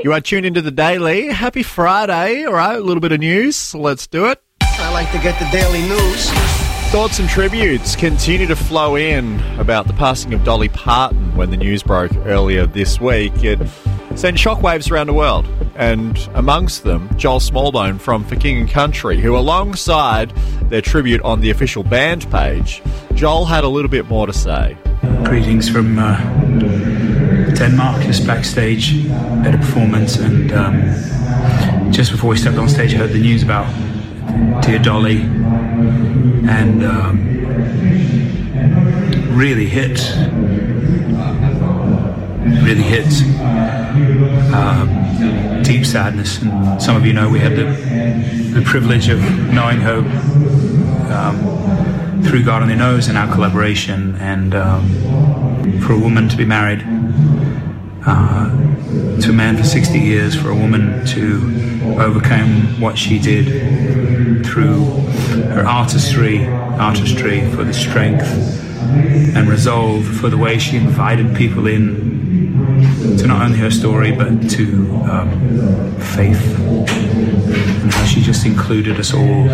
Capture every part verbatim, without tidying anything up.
You are tuned into the Daily. Happy Friday. All right, a little bit of news. Let's do it. I like to get the daily news. Thoughts and tributes continue to flow in about the passing of Dolly Parton when the news broke earlier this week. It sent shockwaves around the world, and amongst them, Joel Smallbone from For King and Country, who alongside their tribute on the official band page, Joel had a little bit more to say. Greetings from uh, Denmark, just backstage at a performance, and um, just before we stepped on stage I heard the news about dear Dolly, and um, really hit, really hit um, deep sadness. And some of you know we had the, the privilege of knowing her um, through God Only Knows and our collaboration, and um, for a woman to be married uh, to a man for sixty years, for a woman to overcome what she did through her artistry, artistry for the strength and resolve, for the way she invited people in to not only her story but to um, faith, and how she just included us all,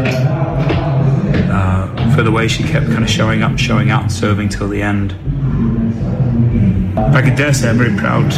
uh, for the way she kept kind of showing up, showing out, serving till the end. I could dare say I'm very proud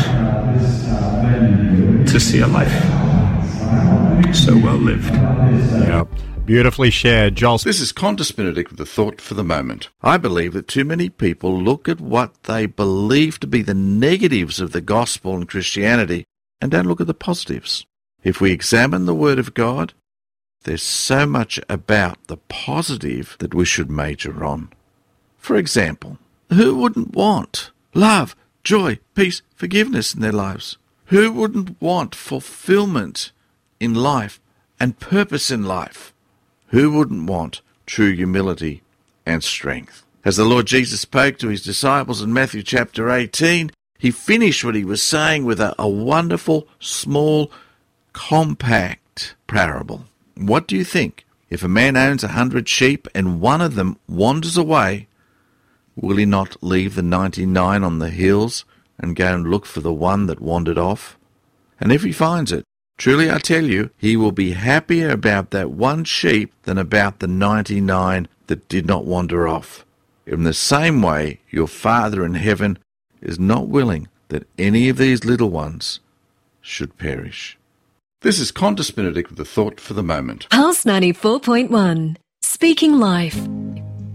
to see a life so well lived. Yeah. Beautifully shared, Joel. This is Qantas Benedict with a thought for the moment. I believe that too many people look at what they believe to be the negatives of the gospel and Christianity and don't look at the positives. If we examine the Word of God, there's so much about the positive that we should major on. For example, who wouldn't want love, joy, peace, forgiveness in their lives? Who wouldn't want fulfillment in life and purpose in life? Who wouldn't want true humility and strength? As the Lord Jesus spoke to his disciples in Matthew chapter eighteen, he finished what he was saying with a, a wonderful, small, compact parable. What do you think? If a man owns a hundred sheep and one of them wanders away, will he not leave the ninety-nine on the hills and go and look for the one that wandered off? And if he finds it, truly I tell you, he will be happier about that one sheep than about the ninety-nine that did not wander off. In the same way, your Father in heaven is not willing that any of these little ones should perish. This is Qantas Benedict with a thought for the moment. Pulse ninety-four point one, Speaking Life.